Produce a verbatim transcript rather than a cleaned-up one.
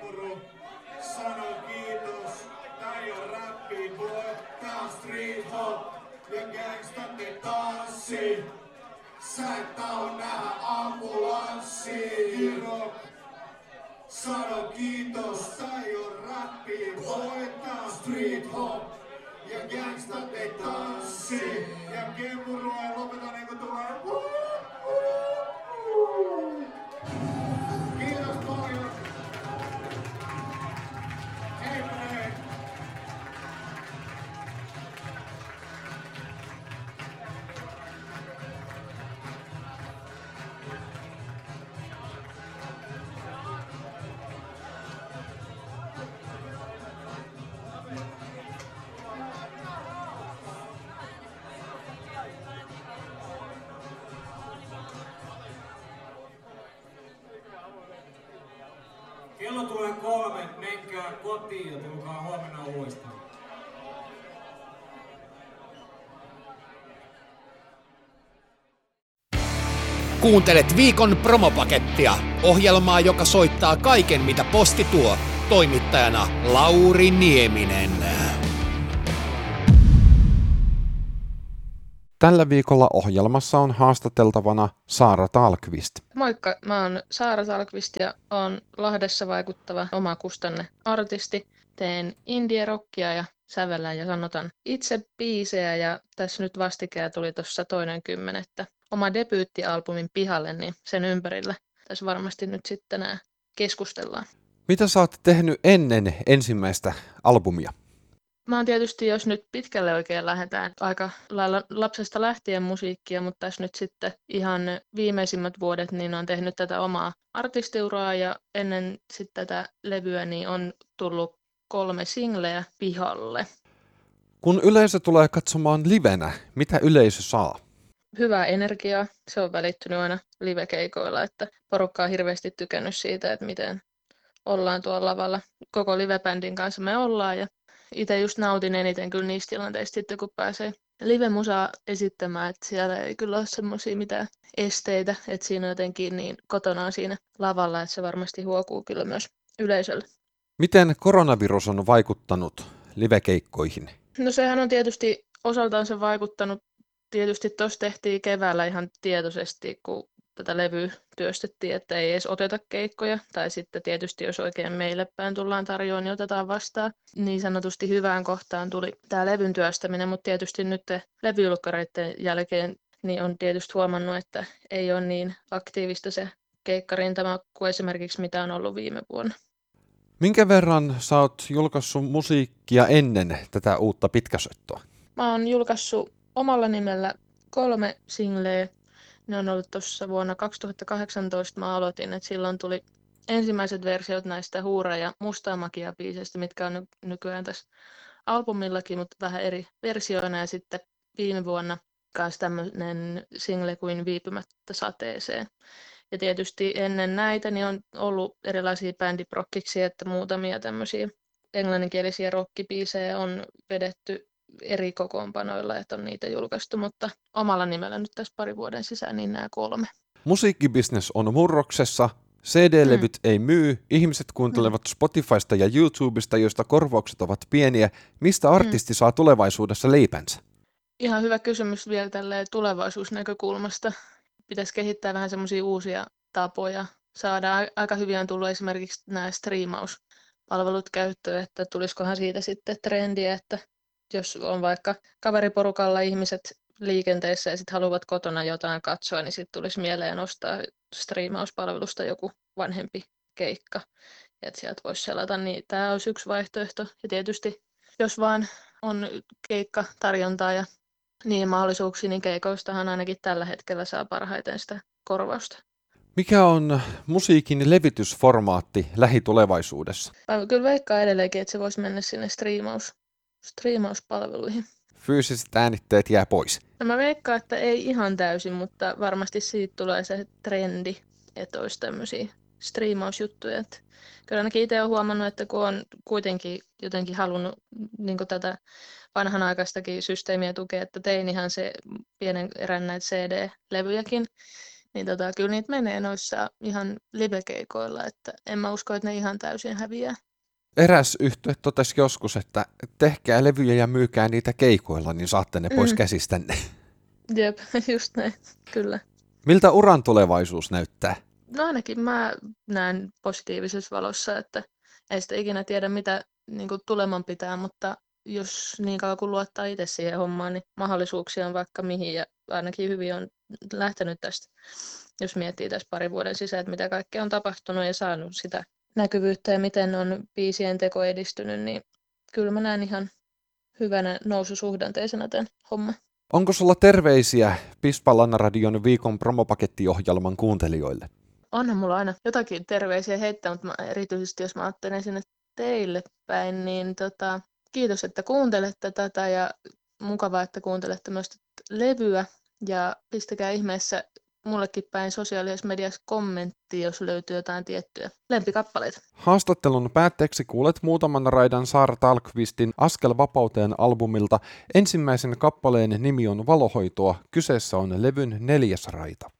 Kemuru, sano kiitos. Tää ei oo räppi, boy. Tää on street hop. Ja gangstat ne tanssi. Sä et tao nähdä ambulanssi. Jiro, sano kiitos. Tää ei oo räppi, boy. Tää on street hop. Ja gangstat ne tanssi. Ja Kemuru ei lopeta niinku tulee. Kiitos paljon. Hei hei. Kello tulee kolme, menkää kotiin ja tulkaa huomenna uudestaan. Kuuntelet viikon promopakettia, ohjelmaa, joka soittaa kaiken, mitä posti tuo. Toimittajana Lauri Nieminen. Tällä viikolla ohjelmassa on haastateltavana Saara Tallqvist. Moikka, mä oon Saara Tallqvist ja oon Lahdessa vaikuttava omakustanne artisti. Teen indie-rockia ja sävellän ja sanotan itse biisejä ja tässä nyt vastikään tuli tuossa toinen kymmenettä oma debyyttialbumin pihalle, niin sen ympärillä tässä varmasti nyt sitten nää keskustellaan. Mitä sä oot tehnyt ennen ensimmäistä albumia? Mä oon tietysti, jos nyt pitkälle oikein lähdetään, aika lailla lapsesta lähtien musiikkia, mutta tässä nyt sitten ihan viimeisimmät vuodet niin on tehnyt tätä omaa artistiuraa ja ennen sitten tätä levyä niin on tullut kolme singleä pihalle. Kun yleisö tulee katsomaan livenä, mitä yleisö saa? Hyvää energiaa, se on välittynyt aina livekeikoilla, että porukka on hirveästi tykännyt siitä, että miten ollaan tuolla lavalla. Koko livebändin kanssa me ollaan ja itse just nautin eniten kyllä niistä tilanteista sitten, kun pääsee live-musaa esittämään, että siellä ei kyllä ole semmoisia mitään esteitä, että siinä on jotenkin niin kotonaan siinä lavalla, että se varmasti huokuu kyllä myös yleisölle. Miten koronavirus on vaikuttanut livekeikkoihin? No sehän on tietysti osaltaan se vaikuttanut. Tietysti tuossa tehtiin keväällä ihan tietoisesti, kun tätä levyä työstettiin, että ei edes oteta keikkoja. Tai sitten tietysti, jos oikein meille päin tullaan tarjoamaan, niin otetaan vastaan. Niin sanotusti hyvään kohtaan tuli tämä levyn työstäminen, mutta tietysti nyt levyjulkkareiden jälkeen niin on tietysti huomannut, että ei ole niin aktiivista se keikkarintama kuin esimerkiksi mitä on ollut viime vuonna. Minkä verran sä oot julkaissut musiikkia ennen tätä uutta pitkäsoittoa? Mä oon julkaissut omalla nimellä kolme singleä. Ne on ollut tuossa vuonna kaksituhattakahdeksantoista mä aloitin, että silloin tuli ensimmäiset versiot näistä Huura ja Mustaa magia -biiseistä, mitkä on ny- nykyään tässä albumillakin, mutta vähän eri versioina. Ja sitten viime vuonna myös tämmöinen single kuin Viipymättä sateeseen. Ja tietysti ennen näitä niin on ollut erilaisia bändiprokkiksi, että muutamia tämmöisiä englanninkielisiä rockibiisejä on vedetty eri kokoonpanoilla, että on niitä julkaistu, mutta omalla nimellä nyt tässä pari vuoden sisään niin nämä kolme. Musiikkibisnes on murroksessa, C D-levyt mm. ei myy, ihmiset kuuntelevat mm. Spotifysta ja YouTubesta, joista korvaukset ovat pieniä. Mistä artisti mm. saa tulevaisuudessa leipänsä? Ihan hyvä kysymys vielä tälleen tulevaisuusnäkökulmasta. Pitäisi kehittää vähän semmoisia uusia tapoja. Saada aika hyvin on tullut esimerkiksi nämä striimauspalvelut käyttöön, että tulisikohan siitä sitten trendiä, että jos on vaikka kaveriporukalla ihmiset liikenteessä ja sitten haluavat kotona jotain katsoa, niin sitten tulisi mieleen ostaa striimauspalvelusta joku vanhempi keikka, että sieltä voisi selata, niin tämä olisi yksi vaihtoehto. Ja tietysti jos vaan on keikkatarjontaa ja niin mahdollisuuksia, niin keikoistahan ainakin tällä hetkellä saa parhaiten sitä korvausta. Mikä on musiikin levitysformaatti lähitulevaisuudessa? Mä kyllä veikkaan edelleenkin, että se voisi mennä sinne striimaus, striimauspalveluihin. Fyysiset äänitteet jää pois. No mä veikkaan, että ei ihan täysin, mutta varmasti siitä tulee se trendi, että olisi tämmöisiä striimausjuttuja. Että kyllä ainakin itse olen huomannut, että kun on kuitenkin jotenkin halunnut niin tätä vanhanaikaistakin systeemiä tukea, että tein ihan se pienen erän näitä C D-levyjäkin, Niin tota, kyllä niitä menee noissa ihan livekeikoilla, että en mä usko, että ne ihan täysin häviää. Eräs yhtye totesi joskus, että tehkää levyjä ja myykää niitä keikoilla, niin saatte ne pois Mm. käsistänne. Jep, just näin, kyllä. Miltä uran tulevaisuus näyttää? No ainakin mä näen positiivisessa valossa, että ei sitä ikinä tiedä, mitä niin kuin tuleman pitää, mutta jos niin kauan kun luottaa itse siihen hommaan, niin mahdollisuuksia on vaikka mihin, ja ainakin hyvin on lähtenyt tästä, jos miettii tässä parin vuoden sisään, että mitä kaikkea on tapahtunut ja saanut sitä näkyvyyttä ja miten on biisien teko edistynyt, niin kyllä mä näen ihan hyvänä noususuhdanteisena tämän homman. Onko sulla terveisiä Pispa Lanna-radion viikon promopakettiohjelman kuuntelijoille? Onhan mulla aina jotakin terveisiä heittää, mutta mä, erityisesti jos mä ajattelen sinne teille päin, niin tota, kiitos, että kuuntelette tätä ja mukavaa, että kuuntelette myös tätä levyä. Ja pistäkää ihmeessä mullekin päin sosiaalisessa mediassa kommentti, jos löytyy jotain tiettyjä lempikappaleita. Haastattelun päätteeksi kuulet muutaman raidan Saara Tallqvistin Askel vapauteen -albumilta. Ensimmäisen kappaleen nimi on Valohoitoa. Kyseessä on levyn neljäs raita.